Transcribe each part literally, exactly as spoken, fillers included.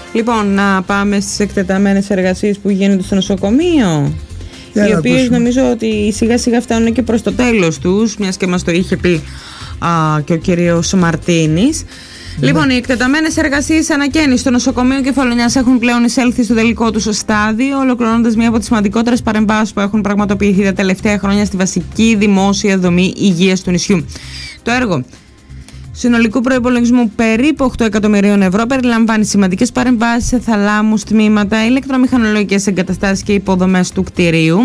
Λοιπόν, να πάμε στις εκτεταμένες εργασίες που γίνονται στο νοσοκομείο, οι οποίες νομίζω ότι σιγά σιγά φτάνουν και προς το τέλος τους, μιας και μας το είχε πει α, και ο κύριος Μαρτίνης. Ναι. Λοιπόν, οι εκτεταμένες εργασίες ανακαίνιση στο νοσοκομείο Κεφαλονιάς έχουν πλέον εισέλθει στο τελικό του στάδιο, ολοκληρώνοντας μία από τις σημαντικότερες παρεμβάσεις που έχουν πραγματοποιηθεί τα τελευταία χρόνια στη βασική δημόσια δομή υγείας του νησιού. Το έργο συνολικού προϋπολογισμού περίπου οκτώ εκατομμυρίων ευρώ περιλαμβάνει σημαντικές παρεμβάσεις σε θαλάμους, τμήματα, ηλεκτρομηχανολογικές εγκαταστάσεις και υποδομές του κτηρίου.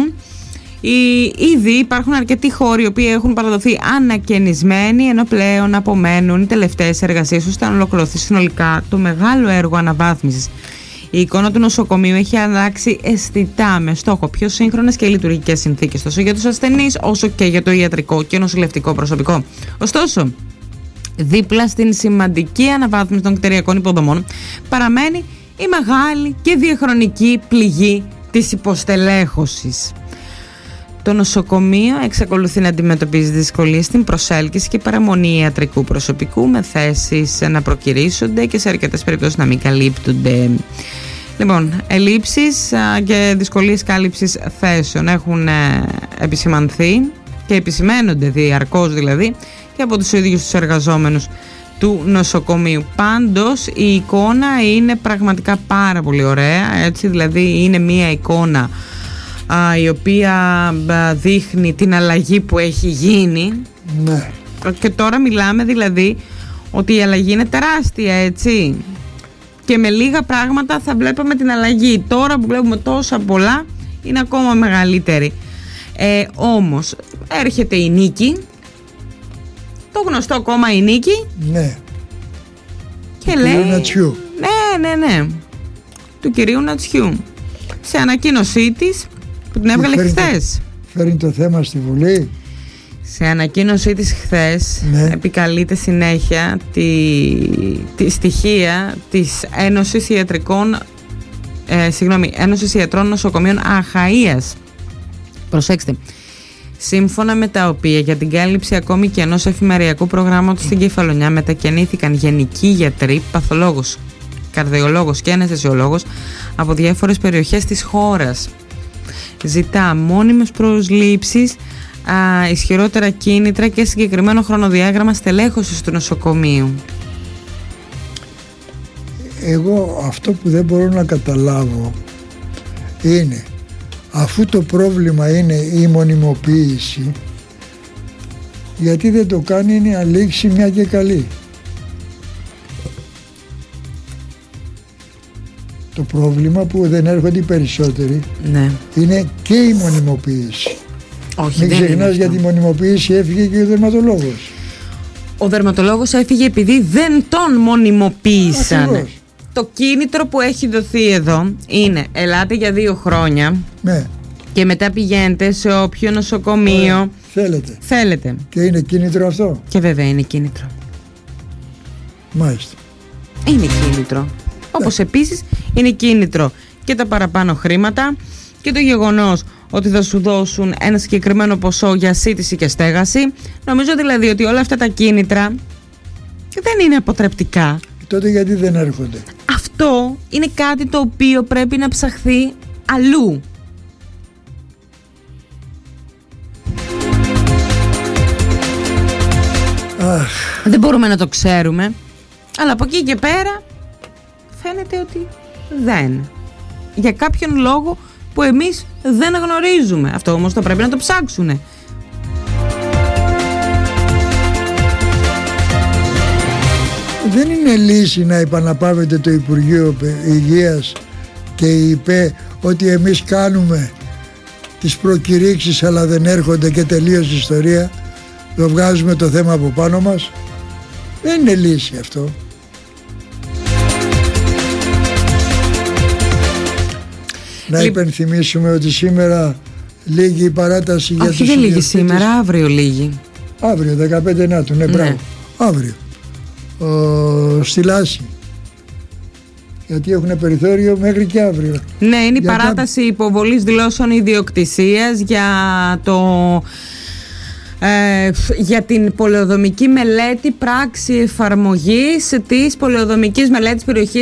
Ήδη υπάρχουν αρκετοί χώροι οι οποίοι έχουν παραδοθεί ανακαινισμένοι, ενώ πλέον απομένουν οι τελευταίες εργασίες ώστε να ολοκληρωθεί συνολικά το μεγάλο έργο αναβάθμισης. Η εικόνα του νοσοκομείου έχει αλλάξει αισθητά με στόχο πιο σύγχρονες και λειτουργικές συνθήκες τόσο για τους ασθενείς όσο και για το ιατρικό και νοσηλευτικό προσωπικό. Ωστόσο, δίπλα στην σημαντική αναβάθμιση των κτηριακών υποδομών παραμένει η μεγάλη και διαχρονική πληγή της υποστελέχωσης. Το νοσοκομείο εξακολουθεί να αντιμετωπίζει δυσκολίες στην προσέλκυση και παραμονή ιατρικού προσωπικού, με θέσεις να προκυρήσονται και σε αρκετές περιπτώσεις να μην καλύπτονται. Λοιπόν, ελλείψεις και δυσκολίες κάλυψης θέσεων έχουν επισημανθεί και επισημαίνονται διαρκώς δηλαδή και από τους ίδιους τους εργαζόμενους του νοσοκομείου. Πάντως η εικόνα είναι πραγματικά πάρα πολύ ωραία, έτσι, δηλαδή είναι μια εικόνα α, η οποία α, δείχνει την αλλαγή που έχει γίνει. Ναι. Και τώρα μιλάμε δηλαδή ότι η αλλαγή είναι τεράστια, έτσι, και με λίγα πράγματα θα βλέπαμε την αλλαγή. Τώρα που βλέπουμε τόσα πολλά είναι ακόμα μεγαλύτερη. Ε, όμως έρχεται η νίκη, το γνωστό κόμμα η νίκη. Ναι. Και του λέει Νατσιού. Ναι, ναι, ναι, του κυρίου Νατσιού, σε ανακοίνωσή της που την έβγαλε χθες. Φέρνει το θέμα στη Βουλή. Σε ανακοίνωσή της χθες, ναι, επικαλείται συνέχεια τη, τη στοιχεία της Ένωσης Ιατρικών ε, συγγνώμη, Ένωσης Ιατρών Νοσοκομείων Αχαΐας. Προσέξτε, σύμφωνα με τα οποία για την κάλυψη ακόμη και ενός εφημεριακού προγράμματος στην Κεφαλονιά μετακινήθηκαν γενικοί γιατροί, παθολόγος, καρδιολόγος και αναισθησιολόγος από διάφορες περιοχές της χώρας. Ζητά μόνιμες προσλήψεις, α, ισχυρότερα κίνητρα και συγκεκριμένο χρονοδιάγραμμα στελέχωσης του νοσοκομείου. Εγώ αυτό που δεν μπορώ να καταλάβω είναι, αφού το πρόβλημα είναι η μονιμοποίηση, γιατί δεν το κάνει να λήξει μια και καλή. Το πρόβλημα που δεν έρχονται οι περισσότεροι, ναι, είναι και η μονιμοποίηση. Όχι, μην ξεχνάς, για τη μονιμοποίηση έφυγε και ο δερματολόγος. Ο δερματολόγος έφυγε επειδή δεν τον μονιμοποίησαν. Ακριβώς. Το κίνητρο που έχει δοθεί εδώ είναι ελάτε για δύο χρόνια, ναι, και μετά πηγαίνετε σε όποιο νοσοκομείο Ωραία. θέλετε. θέλετε. Και είναι κίνητρο αυτό. Και βέβαια είναι κίνητρο. Μάλιστα. Είναι κίνητρο. Όπως ναι. επίσης είναι κίνητρο και τα παραπάνω χρήματα και το γεγονός ότι θα σου δώσουν ένα συγκεκριμένο ποσό για σύντηση και στέγαση. Νομίζω δηλαδή ότι όλα αυτά τα κίνητρα δεν είναι αποτρεπτικά. Τότε γιατί δεν έρχονται? Αυτό είναι κάτι το οποίο πρέπει να ψαχθεί αλλού. Αχ. Δεν μπορούμε να το ξέρουμε, αλλά από εκεί και πέρα φαίνεται ότι δεν. Για κάποιον λόγο που εμείς δεν γνωρίζουμε. Αυτό όμως θα πρέπει να το ψάξουνε. Δεν είναι λύση να επαναπάβεται το Υπουργείο Υγείας και είπε ότι εμείς κάνουμε τις προκηρύξεις αλλά δεν έρχονται και τελείωσε η ιστορία. Το βγάζουμε το θέμα από πάνω μας. Δεν είναι λύση αυτό. Να Λ... υπενθυμίσουμε ότι σήμερα λήγει η παράταση. Όχι, για τους δεν λήγει σήμερα, αύριο λήγει. Αύριο, δεκαπέντε Νάτου, ναι, ναι. Μπράβο. Αύριο. Ο, στη Λάση. Γιατί έχουν περιθώριο μέχρι και αύριο. Ναι, είναι η για παράταση κά... υποβολής δηλώσεων ιδιοκτησίας για το... Ε, για την πολεοδομική μελέτη πράξη εφαρμογής της πολεοδομικής μελέτης περιοχής